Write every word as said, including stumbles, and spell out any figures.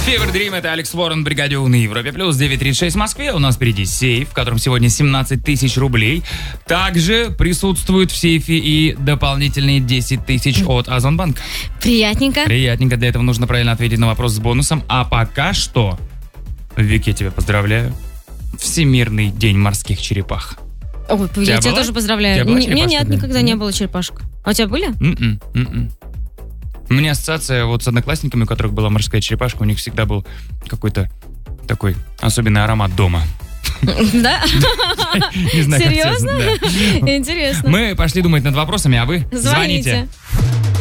Fever Dream, это Алекс Уоррен в бригаде У на Европе Плюс, девять тридцать шесть в Москве. У нас впереди сейф, в котором сегодня семнадцать тысяч рублей. Также присутствуют в сейфе и дополнительные десять тысяч от Озонбанк. Приятненько. Приятненько. Для этого нужно правильно ответить на вопрос с бонусом. А пока что, Вик, я тебя поздравляю. Всемирный день морских черепах. Ой, я тебя была? тоже поздравляю. Тебя была Н- Нет, черепашка, нет, да? никогда не было черепашек. А у тебя были? М-м, м-м. У меня ассоциация вот с одноклассниками, у которых была морская черепашка, у них всегда был какой-то такой особенный аромат дома. Да? Не знаю, как Серьезно? связано, да. Интересно. Мы пошли думать над вопросами, а вы звоните. Звоните.